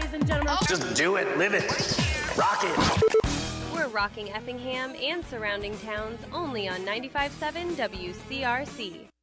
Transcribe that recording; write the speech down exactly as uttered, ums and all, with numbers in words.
ladies and gentlemen. Just do it, live it, rock it. We're rocking Effingham and surrounding towns only on ninety-five point seven W C R C.